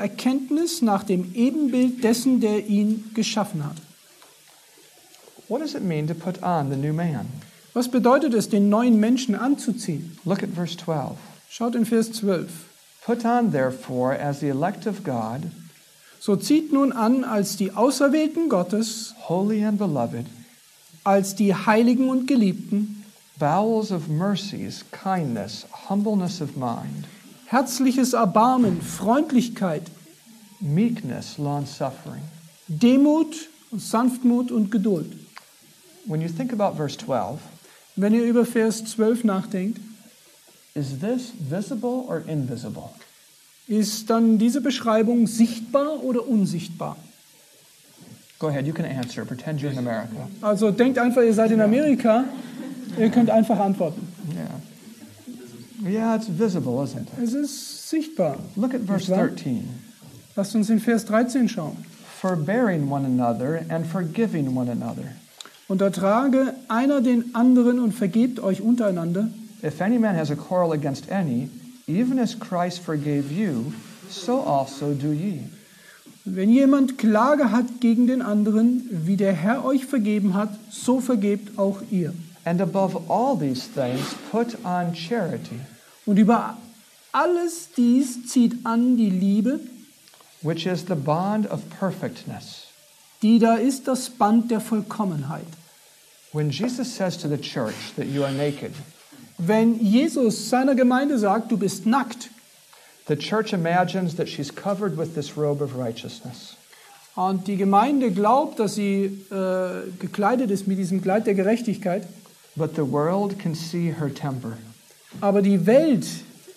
Erkenntnis nach dem Ebenbild dessen, der ihn geschaffen hat. What does it mean to put on the new man? Was bedeutet es, den neuen Menschen anzuziehen? Look at verse 12. Schaut in Vers 12. Put on, therefore, as the elect of God, So zieht nun an als die Auserwählten Gottes, holy and beloved, als die Heiligen und Geliebten, bowels of mercies, kindness, humbleness of mind, herzliches Erbarmen, Freundlichkeit, meekness, long-suffering. Demut, Sanftmut und Geduld. When you think about verse 12, Wenn ihr über Vers 12 nachdenkt, is this visible or invisible? ist dann diese Beschreibung sichtbar oder unsichtbar? Go ahead, you can answer. Pretend you're in America. Also denkt einfach, ihr seid in Amerika, ihr könnt einfach antworten. Yeah. Yeah, it's visible, isn't it? Es ist sichtbar. Look at verse Nicht wahr? 13. Lasst uns in Vers 13 schauen. Forbearing one another and forgiving one another. Und ertrage einer den anderen und vergebt euch untereinander. If any man has a quarrel against any, even as Christ forgave you, so also do ye. Wenn jemand Klage hat gegen den anderen, wie der Herr euch vergeben hat, so vergebt auch ihr. And above all these things, put on charity, Und über alles dies zieht an die Liebe, which is the bond of perfectness. die da ist das Band der Vollkommenheit. When Jesus says to the church that you are naked, Wenn Jesus seiner Gemeinde sagt, du bist nackt, the church imagines that she's covered with this robe of righteousness. und die Gemeinde glaubt, dass sie gekleidet ist mit diesem Kleid der Gerechtigkeit, But the world can see her temper. aber die Welt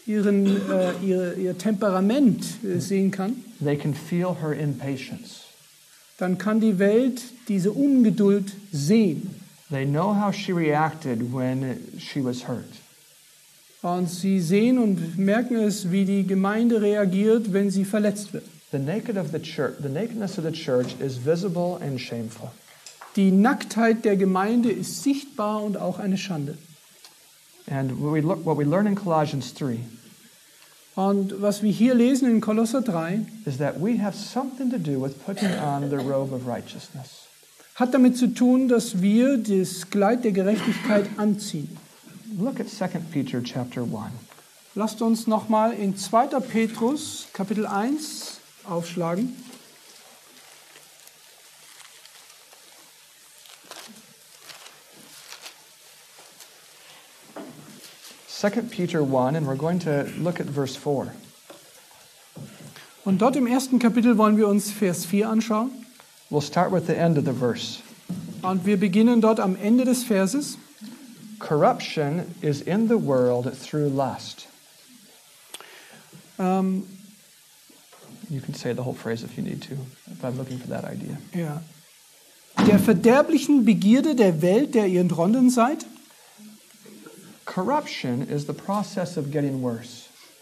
ihr Temperament sehen kann, They can feel her impatience. dann kann die Welt diese Ungeduld sehen. They know how she reacted when she was hurt. Und sie sehen und merken es, wie die Gemeinde reagiert, wenn sie verletzt wird. The nakedness of the church is visible and shameful. Die Nacktheit der Gemeinde ist sichtbar und auch eine Schande. And what we learn in Colossians 3 Und was wir hier lesen in Kolosser 3, is that we have something to do with putting on the robe of righteousness. hat damit zu tun, dass wir das Kleid der Gerechtigkeit anziehen. Look at 2 Peter chapter 1. Lasst uns nochmal in 2. Petrus Kapitel 1 aufschlagen. Second Peter 1, and we're going to look at verse 4. Und dort im 1. Kapitel wollen wir uns Vers 4 anschauen. We'll start with the end of the verse. Und wir beginnen dort am Ende des Verses. Corruption is in the world through lust. Ähm, You can say the whole phrase if you need to, if I'm looking for that idea. ja. Der verderblichen Begierde der Welt, der ihr entronnen seid. Corruption is the process of getting worse.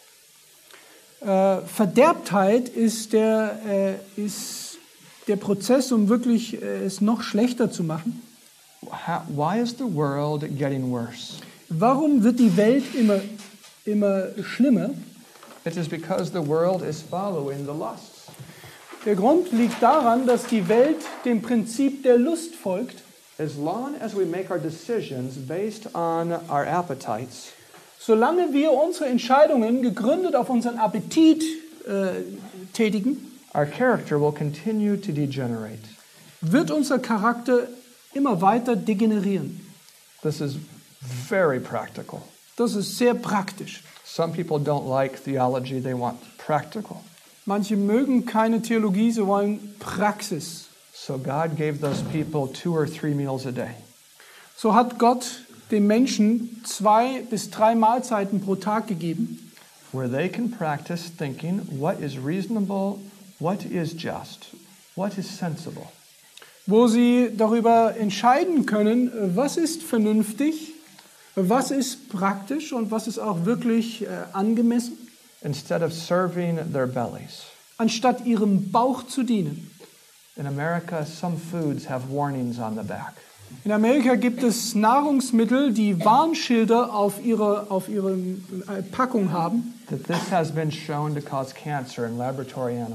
Verderbtheit ist der Prozess, um wirklich es noch schlechter zu machen. Why is the world getting worse? Warum wird die Welt immer schlimmer? It is because the world is following the lusts. Der Grund liegt daran, dass die Welt dem Prinzip der Lust folgt. As long as we make our decisions based on our appetites, Solange wir unsere Entscheidungen gegründet auf unseren Appetit tätigen, our character will continue to degenerate. wird unser Charakter immer weiter degenerieren. This is very practical. Das ist sehr praktisch. Some people don't like theology, they want practical. Manche mögen keine Theologie, sie wollen Praxis. So God gave those people 2 or 3 meals a day. So hat Gott den Menschen 2 bis 3 Mahlzeiten pro Tag gegeben, Where they can practice thinking what is reasonable, what is just, what is sensible. wo sie darüber entscheiden können, was ist vernünftig, was ist praktisch und was ist auch wirklich angemessen, Instead of serving their bellies. anstatt ihrem Bauch zu dienen. In America, some foods have warnings on the back. In Amerika gibt es Nahrungsmittel, die Warnschilder auf ihrer Packung haben. That this has been shown to cause cancer in laboratory animals.